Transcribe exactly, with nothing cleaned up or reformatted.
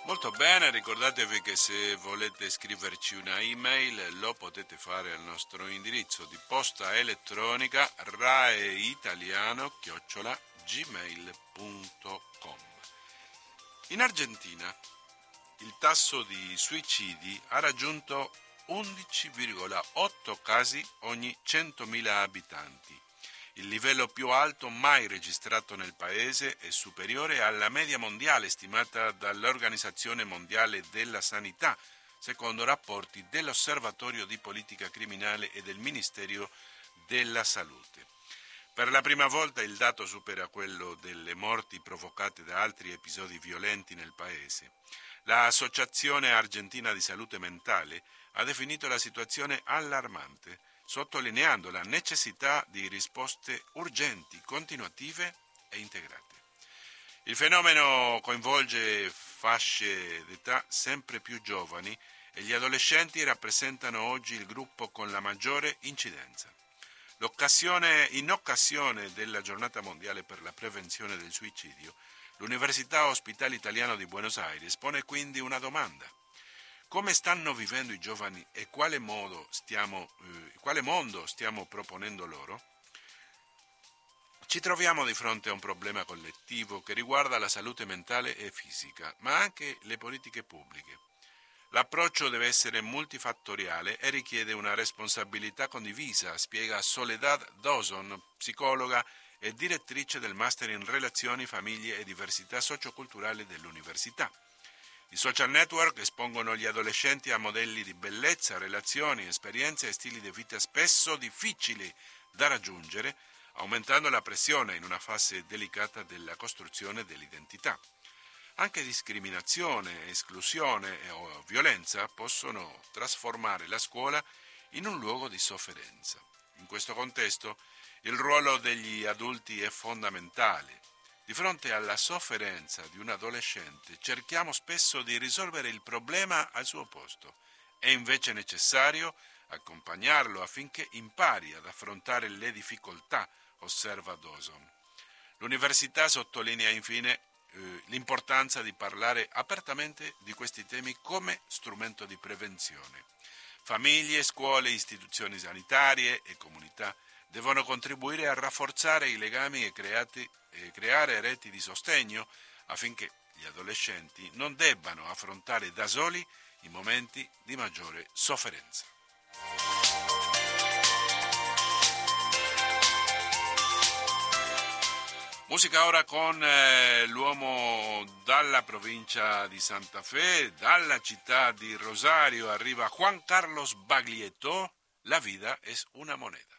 Molto bene, ricordatevi che se volete scriverci una email lo potete fare al nostro indirizzo di posta elettronica raeitaliano chiocciola gmail punto com. In Argentina il tasso di suicidi ha raggiunto undici virgola otto casi ogni centomila abitanti. Il livello più alto mai registrato nel paese è superiore alla media mondiale stimata dall'Organizzazione Mondiale della Sanità, secondo rapporti dell'Osservatorio di Politica Criminale e del Ministero della Salute. Per la prima volta il dato supera quello delle morti provocate da altri episodi violenti nel paese. L'Associazione Argentina di Salute Mentale ha definito la situazione allarmante, sottolineando la necessità di risposte urgenti, continuative e integrate. Il fenomeno coinvolge fasce d'età sempre più giovani e gli adolescenti rappresentano oggi il gruppo con la maggiore incidenza. L'occasione, in occasione della Giornata Mondiale per la Prevenzione del Suicidio, l'Università Ospedale Italiano di Buenos Aires pone quindi una domanda. Come stanno vivendo i giovani e quale modo stiamo, eh, quale mondo stiamo proponendo loro? Ci troviamo di fronte a un problema collettivo che riguarda la salute mentale e fisica, ma anche le politiche pubbliche. L'approccio deve essere multifattoriale e richiede una responsabilità condivisa, spiega Soledad Dawson, psicologa e direttrice del Master in Relazioni, Famiglie e Diversità Socioculturali dell'Università. I social network espongono gli adolescenti a modelli di bellezza, relazioni, esperienze e stili di vita spesso difficili da raggiungere, aumentando la pressione in una fase delicata della costruzione dell'identità. Anche discriminazione, esclusione o violenza possono trasformare la scuola in un luogo di sofferenza. In questo contesto, il ruolo degli adulti è fondamentale. Di fronte alla sofferenza di un adolescente cerchiamo spesso di risolvere il problema al suo posto. È invece necessario accompagnarlo affinché impari ad affrontare le difficoltà, osserva Dawson. L'università sottolinea infine eh, l'importanza di parlare apertamente di questi temi come strumento di prevenzione. Famiglie, scuole, istituzioni sanitarie e comunità devono contribuire a rafforzare i legami e, creati, e creare reti di sostegno affinché gli adolescenti non debbano affrontare da soli i momenti di maggiore sofferenza. Musica ora con eh, l'uomo dalla provincia di Santa Fe, dalla città di Rosario arriva Juan Carlos Baglietto, La vida es una moneda.